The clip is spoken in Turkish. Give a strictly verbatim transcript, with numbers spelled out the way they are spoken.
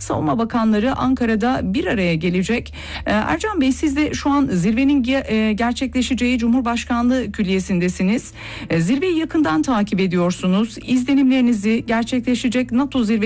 savunma bakanları Ankara'da bir araya gelecek. Ee, Ercan Bey, siz de şu an zirvenin ge- e, gerçekleşeceği Cumhurbaşkanlığı Külliyesi'ndesiniz. Ee, zirveyi yakından takip ediyorsunuz. İzlenimlerinizi, gerçekleşecek NATO zirvesi